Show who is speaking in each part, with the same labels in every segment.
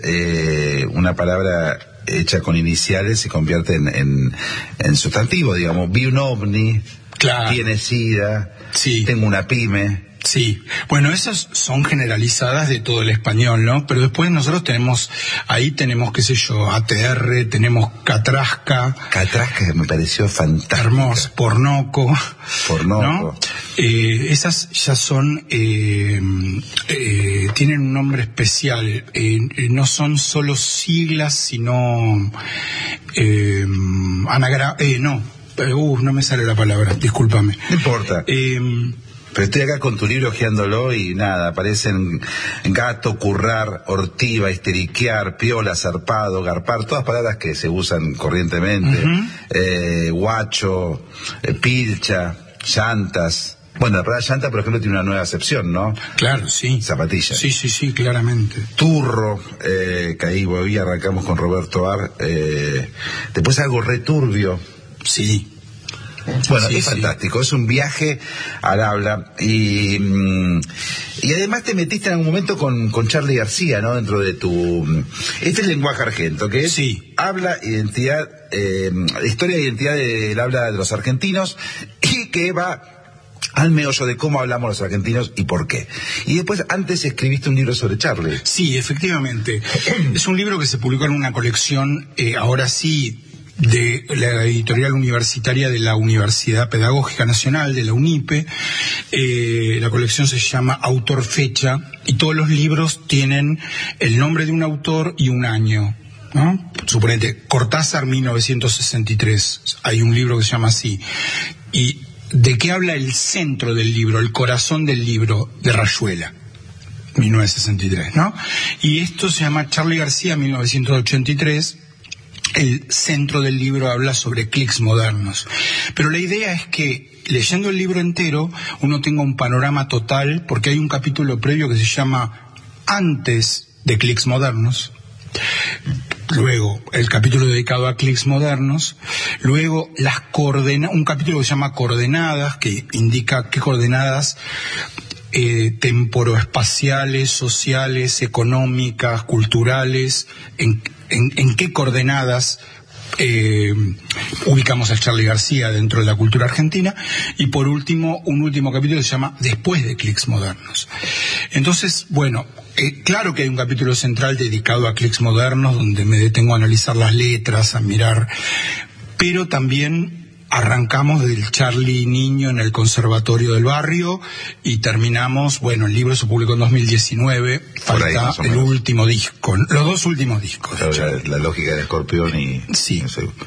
Speaker 1: una palabra hecha con iniciales se convierte en sustantivo, digamos. Vi un ovni,
Speaker 2: claro.
Speaker 1: Tiene SIDA,
Speaker 2: sí.
Speaker 1: Tengo una pyme.
Speaker 2: Sí, bueno, esas son generalizadas de todo el español, ¿no? Pero después nosotros tenemos, qué sé yo, ATR, tenemos Catrasca.
Speaker 1: Catrasca me pareció fantástica.
Speaker 2: Hermoso, Pornoco. ¿No? Esas ya son, tienen un nombre especial, no son solo siglas, sino, no me sale la palabra, discúlpame.
Speaker 1: No importa. Pero estoy acá con tu libro hojeándolo y nada, aparecen gato, currar, ortiva, histeriquear, piola, zarpado, garpar, todas palabras que se usan corrientemente. Uh-huh. Guacho, pilcha, llantas. Bueno, la palabra llanta, por ejemplo, tiene una nueva acepción, ¿no?
Speaker 2: Claro, sí.
Speaker 1: Zapatilla.
Speaker 2: Sí, claramente.
Speaker 1: Turro, que ahí hoy arrancamos con Roberto Ar. Después algo returbio.
Speaker 2: Sí.
Speaker 1: Bueno, sí, es fantástico, es un viaje al habla y además te metiste en algún momento con Charly García, ¿no? Dentro de tu... Este es el lenguaje argento, que es habla, identidad, historia e identidad del habla de los argentinos y que va al meollo de cómo hablamos los argentinos y por qué. Y después, antes escribiste un libro sobre Charly.
Speaker 2: Sí, efectivamente. Es un libro que se publicó en una colección, ahora sí, de la editorial universitaria de la Universidad Pedagógica Nacional, de la UNIPE. La colección se llama Autor Fecha y todos los libros tienen el nombre de un autor y un año, ¿no? Suponete, Cortázar 1963, hay un libro que se llama así. ¿Y de qué habla el centro del libro, el corazón del libro? De Rayuela, 1963, ¿no? Y esto se llama Charly García 1983. El centro del libro habla sobre clics modernos. Pero la idea es que, leyendo el libro entero, uno tenga un panorama total, porque hay un capítulo previo que se llama Antes de clics modernos. Luego, el capítulo dedicado a clics modernos. Luego, un capítulo que se llama Coordenadas, que indica qué coordenadas temporoespaciales, sociales, económicas, culturales, en qué coordenadas ubicamos a Charly García dentro de la cultura argentina. Y por último, un último capítulo que se llama Después de clics modernos. Entonces, bueno, claro que hay un capítulo central dedicado a clics modernos donde me detengo a analizar las letras, a mirar, pero también arrancamos del Charly niño en el conservatorio del barrio y terminamos, bueno, el libro se publicó en 2019, falta el último disco, los dos últimos discos.
Speaker 1: Claro, la lógica de Escorpión y...
Speaker 2: Sí.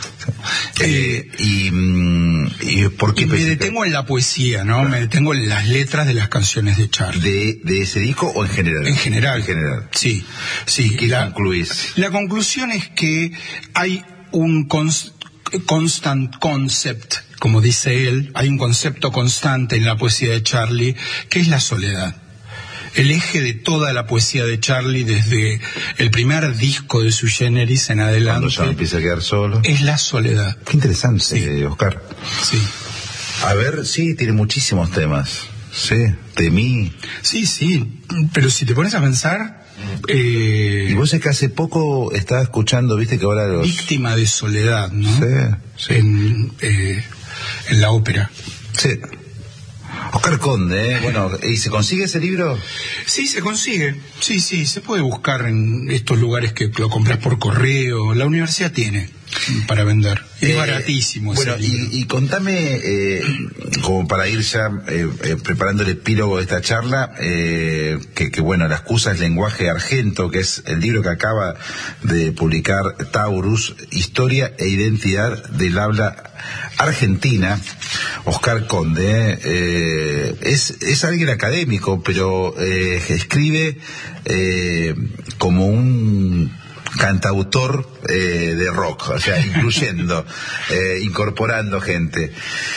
Speaker 1: ¿Y por qué?
Speaker 2: Y me detengo en la poesía, ¿no? Claro. Me detengo en las letras de las canciones de Charly.
Speaker 1: ¿De ese disco o en general?
Speaker 2: En general.
Speaker 1: En general.
Speaker 2: Sí.
Speaker 1: ¿Qué concluís?
Speaker 2: La conclusión es que hay un constant concept, como dice él, hay un concepto constante en la poesía de Charly, que es la soledad. El eje de toda la poesía de Charly, desde el primer disco de Sui Generis en adelante,
Speaker 1: cuando ya empieza a quedar solo,
Speaker 2: es la soledad.
Speaker 1: Qué interesante, Oscar.
Speaker 2: Sí.
Speaker 1: A ver, sí, tiene muchísimos temas. Sí, de mí.
Speaker 2: Sí, pero si te pones a pensar...
Speaker 1: Y vos es que hace poco estaba escuchando, viste que ahora los...
Speaker 2: Víctima de soledad, ¿no?
Speaker 1: Sí.
Speaker 2: En la ópera.
Speaker 1: Sí. Oscar Conde, bueno, ¿y se consigue ese libro?
Speaker 2: Sí, se consigue. Sí, se puede buscar en estos lugares que lo compras por correo. La universidad tiene para vender. Es baratísimo.
Speaker 1: Bueno, y contame, como para ir ya preparando el epílogo de esta charla, que bueno, La excusa es lenguaje argento, que es el libro que acaba de publicar Taurus, Historia e Identidad del Habla Argentina. Oscar Conde es alguien académico, pero escribe como un cantautor de rock, o sea, incluyendo, incorporando gente.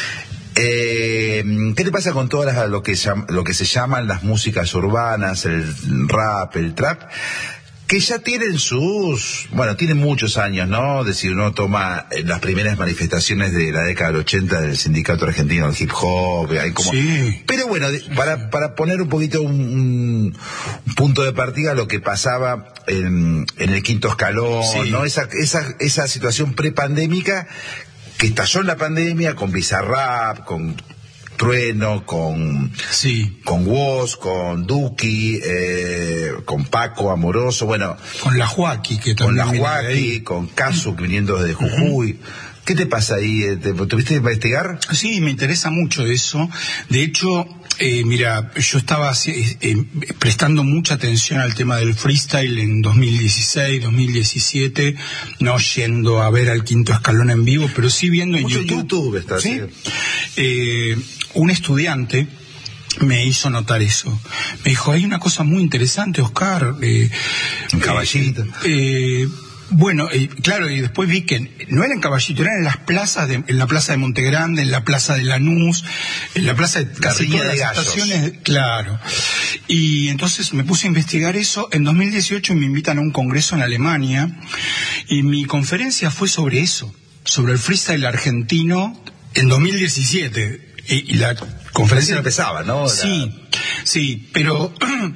Speaker 1: ¿Qué te pasa con todas lo que se llaman las músicas urbanas, el rap, el trap? que ya tienen tienen muchos años, ¿no? Es decir, uno toma las primeras manifestaciones de la década del 80 del Sindicato Argentino del Hip Hop, hay como...
Speaker 2: Sí.
Speaker 1: Pero bueno, para poner un poquito un punto de partida lo que pasaba en el quinto escalón, sí, ¿no? Esa situación prepandémica que estalló en la pandemia con Bizarrap, con Trueno, con Woz, con Duki, con Paco Amoroso, bueno,
Speaker 2: con la Joaquí, que también
Speaker 1: con la Joaquí, con Casu, que viniendo desde Jujuy. ¿Qué te pasa ahí? ¿Tuviste que investigar?
Speaker 2: Sí, me interesa mucho eso. De hecho, mira, yo estaba prestando mucha atención al tema del freestyle en 2016, 2017, no yendo a ver al quinto escalón en vivo, pero sí viendo en
Speaker 1: YouTube está,
Speaker 2: ¿sí? Un estudiante me hizo notar eso. Me dijo, hay una cosa muy interesante, Oscar.
Speaker 1: Un caballito.
Speaker 2: Bueno, claro, y después vi que no era en Caballito, eran en las plazas, en la plaza de Montegrande, en la plaza de Lanús, en la plaza de
Speaker 1: Carriña de
Speaker 2: las estaciones, claro. Y entonces me puse a investigar eso. En 2018 me invitan a un congreso en Alemania y mi conferencia fue sobre eso, sobre el freestyle argentino en 2017. Y la conferencia
Speaker 1: empezaba, ¿no?
Speaker 2: Sí, pero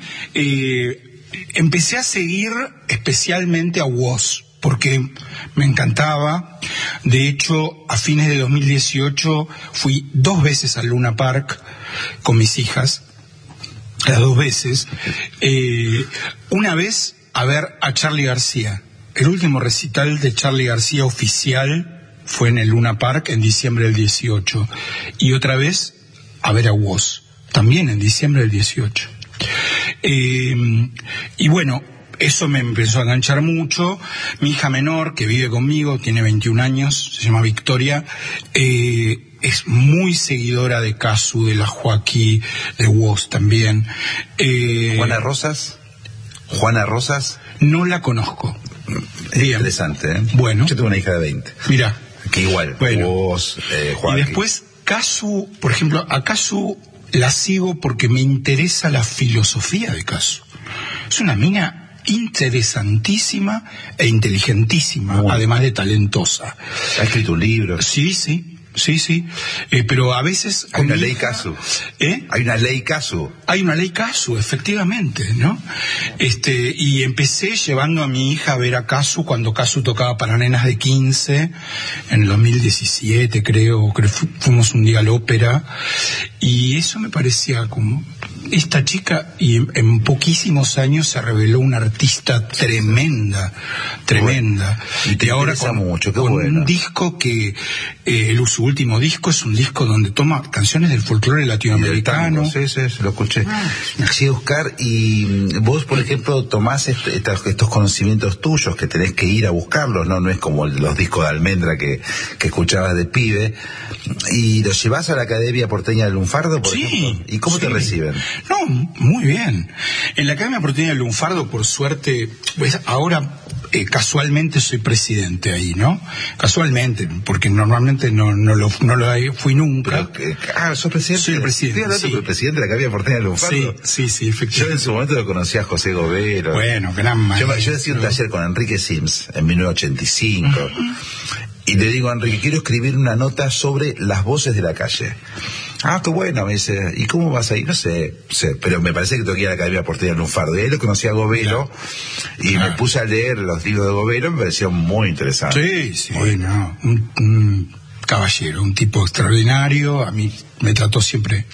Speaker 2: empecé a seguir especialmente a Woz, porque me encantaba. De hecho, a fines de 2018 fui 2 veces al Luna Park con mis hijas, las 2 veces. Una vez a ver a Charly García. El último recital de Charly García oficial fue en el Luna Park en diciembre del 18. Y otra vez a ver a Woz, también en diciembre del 18. Y bueno, eso me empezó a enganchar mucho. Mi hija menor, que vive conmigo, tiene 21 años, se llama Victoria, es muy seguidora de Casu, de la Joaquí, de Woz también.
Speaker 1: ¿Juana Rosas? ¿Juana Rosas?
Speaker 2: No la conozco.
Speaker 1: Interesante, ¿eh?
Speaker 2: Bueno.
Speaker 1: Yo tengo una hija de 20.
Speaker 2: Mira.
Speaker 1: Que igual, bueno. Woz, Joaquí.
Speaker 2: Y después, Casu, por ejemplo, a Casu la sigo porque me interesa la filosofía de Casu. Es una mina interesantísima e inteligentísima, además de talentosa.
Speaker 1: ¿Ha escrito un libro?
Speaker 2: Sí. Pero a veces...
Speaker 1: Hay una ley Casu. Hay una ley Casu.
Speaker 2: Hay una ley Casu, efectivamente, ¿no? Y empecé llevando a mi hija a ver a Casu cuando Casu tocaba para nenas de 15, en el 2017 creo fuimos un día al ópera, y eso me parecía como... Esta chica, y en poquísimos años se reveló una artista tremenda.
Speaker 1: Y ahora con
Speaker 2: un disco que, su último disco es un disco donde toma canciones del folclore latinoamericano.
Speaker 1: Sí, lo escuché. Sí, Oscar, y vos, por ejemplo, tomás estos conocimientos tuyos que tenés que ir a buscarlos, ¿no? No es como los discos de Almendra que escuchabas de pibe, y los llevás a la Academia Porteña del Lunfardo, por ejemplo. ¿Y cómo te reciben?
Speaker 2: No, muy bien. En la Academia Porteña del Lunfardo, por suerte, pues ahora casualmente soy presidente ahí, ¿no? Casualmente, porque normalmente no lo fui nunca.
Speaker 1: ¿Sos presidente?
Speaker 2: Soy el presidente.
Speaker 1: Estoy hablando del presidente de la Academia Porteña del Lunfardo.
Speaker 2: Sí, efectivamente.
Speaker 1: Yo en su momento lo conocía a José Gobero.
Speaker 2: Bueno, gran maestro.
Speaker 1: Yo hacía un taller con Enrique Sims en 1985. Y le digo a Enrique, quiero escribir una nota sobre las voces de la calle. Ah, qué bueno, me dice, ¿y cómo vas ahí? No sé, pero me parece que tengo que ir a la Academia Porteña del Lunfardo. Y ahí lo conocí a Gobero, y me puse a leer los libros de Gobero, me pareció muy interesante.
Speaker 2: Sí, no, un caballero, un tipo extraordinario. A mí me trató siempre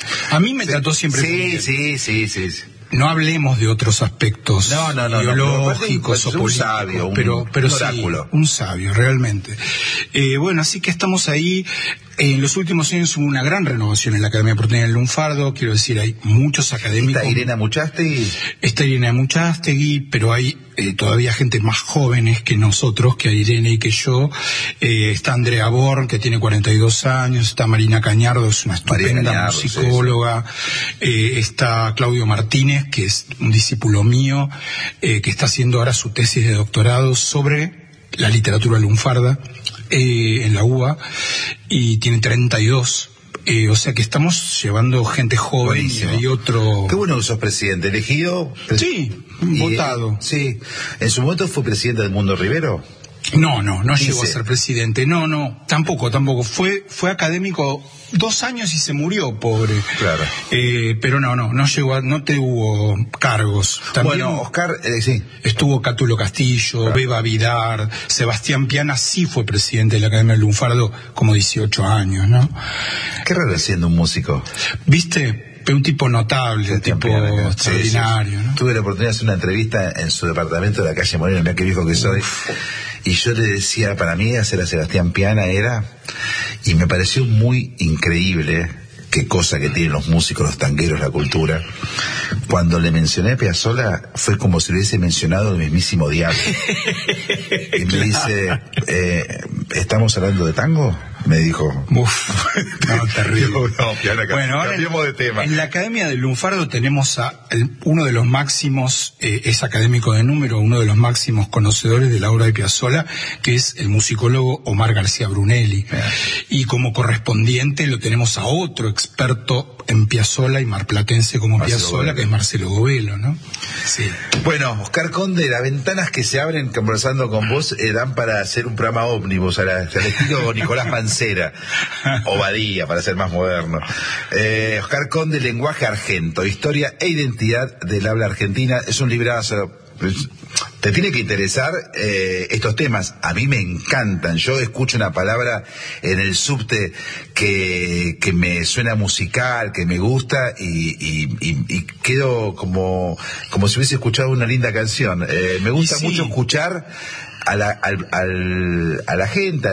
Speaker 1: Sí.
Speaker 2: No hablemos de otros aspectos ideológicos o políticos, pero
Speaker 1: un oráculo.
Speaker 2: Sí, un sabio, realmente. Bueno, así que estamos ahí. En los últimos años hubo una gran renovación en la Academia Porteña del Lunfardo. Quiero decir, hay muchos académicos.
Speaker 1: ¿Está Irene
Speaker 2: Muchastegui, pero hay todavía gente más jóvenes que nosotros, que Irene y que yo. Está Andrea Born, que tiene 42 años. Está Marina Cañardo, es una estupenda musicóloga. Está Claudio Martínez, que es un discípulo mío, que está haciendo ahora su tesis de doctorado sobre la literatura lunfarda en la UBA, y tiene 32. O sea que estamos llevando gente joven.
Speaker 1: Buenísimo.
Speaker 2: Y otro...
Speaker 1: Qué bueno que sos presidente, elegido.
Speaker 2: Sí, votado.
Speaker 1: Sí. ¿En su momento fue presidente del Mundo Rivero?
Speaker 2: No llegó a ser presidente. No, tampoco. Fue académico 2 años y se murió, pobre.
Speaker 1: Claro.
Speaker 2: Pero no llegó no tuvo cargos. También
Speaker 1: bueno, Oscar, sí.
Speaker 2: Estuvo Cátulo Castillo, claro. Beba Vidar, Sebastián Piana sí fue presidente de la Academia del Lunfardo como 18 años, ¿no?
Speaker 1: ¿Qué raro siendo un músico?
Speaker 2: ¿Viste? Un tipo notable, un tipo extraordinario, sí. ¿No?
Speaker 1: Tuve la oportunidad de hacer una entrevista en su departamento de la calle Moreno, mira qué viejo que soy. Y yo le decía, para mí hacer a Sebastián Piana y me pareció muy increíble, qué cosa que tienen los músicos, los tangueros, la cultura. Cuando le mencioné a Piazzolla, fue como si le hubiese mencionado el mismísimo diablo. Y me dice, ¿estamos hablando de tango? Me dijo.
Speaker 2: Uf, no, terrible.
Speaker 1: Piana,
Speaker 2: bueno,
Speaker 1: cambiemos de tema.
Speaker 2: En la Academia del Lunfardo tenemos uno de los máximos, es académico de número, uno de los máximos conocedores de la obra de Piazzolla, que es el musicólogo Omar García Brunelli. Y como correspondiente lo tenemos a otro experto en Piazzolla y marplatense como Piazzolla, que es Marcelo Govelo, ¿no? Sí.
Speaker 1: Bueno, Oscar Conde, las ventanas que se abren conversando con vos dan para hacer un programa ómnibus al estilo Nicolás Mancera o Badía, para ser más moderno. Oscar Conde, Lenguaje Argento, Historia e Identidad del Habla Argentina. Es un librazo. Te tiene que interesar estos temas. A mí me encantan. Yo escucho una palabra en el subte que me suena musical, que me gusta y quedo como si hubiese escuchado una linda canción. Me gusta mucho escuchar a la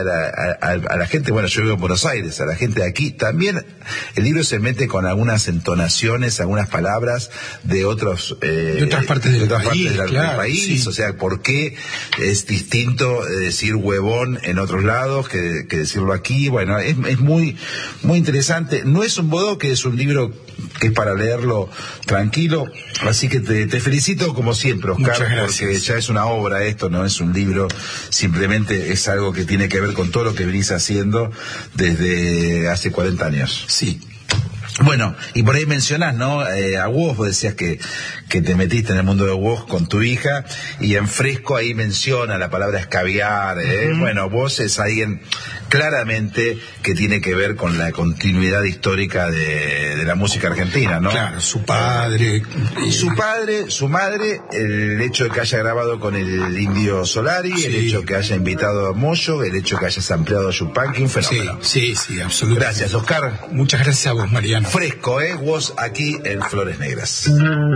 Speaker 1: gente, bueno, yo vivo en Buenos Aires, a la gente de aquí, también el libro se mete con algunas entonaciones, algunas palabras de otras partes del país, sí. O sea, ¿por qué es distinto decir huevón en otros lados que decirlo aquí? Bueno, es muy, muy interesante. No es un bodoque, es un libro que es para leerlo tranquilo, así que te felicito como siempre, Oscar, porque ya es una obra esto, no es un libro, simplemente es algo que tiene que ver con todo lo que venís haciendo desde hace 40 años.
Speaker 2: Sí.
Speaker 1: Bueno, y por ahí mencionás, ¿no? A vos decías que te metiste en el mundo de vos con tu hija, y en Fresco ahí menciona la palabra escabiar, Bueno, vos es alguien claramente que tiene que ver con la continuidad histórica de la música argentina, ¿no?
Speaker 2: Claro, su padre,
Speaker 1: su madre, el hecho de que haya grabado con el Indio Solari, sí. El hecho de que haya invitado a Moyo, el hecho de que hayas ampliado a Yupanqui, un fenómeno.
Speaker 2: Sí, absolutamente.
Speaker 1: Gracias, Oscar.
Speaker 2: Muchas gracias a vos, Mariano.
Speaker 1: Fresco, vos aquí en Flores Negras.